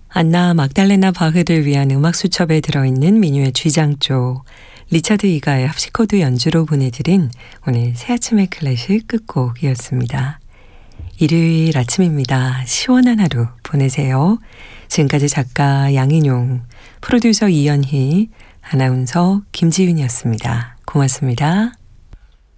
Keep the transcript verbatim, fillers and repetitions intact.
안나 막달레나 바흐를 위한 음악 수첩에 들어있는 민요의 쥐장조, 리차드 이가의 합시코드 연주로 보내드린 오늘 새아침의 클래식 끝곡이었습니다. 일요일 아침입니다. 시원한 하루 보내세요. 지금까지 작가 양인용, 프로듀서 이연희, 아나운서 김지윤이었습니다. 고맙습니다.